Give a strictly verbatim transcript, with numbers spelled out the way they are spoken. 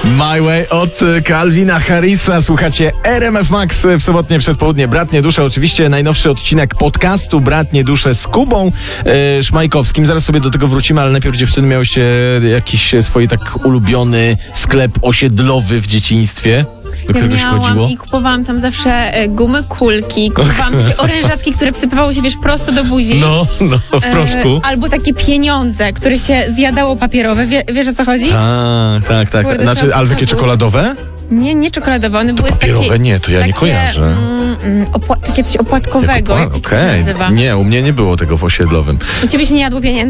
My Way od Calvina Harrisa. Słuchacie R M F Max w sobotnie przedpołudnie. Bratnie Dusze, oczywiście najnowszy odcinek podcastu Bratnie Dusze z Kubą e, Szmajkowskim. Zaraz sobie do tego wrócimy, ale najpierw dziewczyny miałyście jakiś swój tak ulubiony sklep osiedlowy w dzieciństwie, do którego Ja się miałam chodziło? i kupowałam tam zawsze e, gumy kulki, kupowałam takie orężatki, które wsypywały się, wiesz, prosto do buzi. No, no, w proszku. E, albo takie pieniądze, które się zjadało papierowe. Wie, wiesz, o co chodzi? Tak, tak, tak. Kurde, Znaczy, to- ale to takie było- czekoladowe? Nie, nie czekoladowe, one były z Papierowe takie, nie, to ja nie takie, kojarzę. Mm, mm, opła- takie coś opłatkowego, jak to się Okej. nazywa. Nie, u mnie nie było tego w osiedlowym. U ciebie się nie jadło pieniędzy?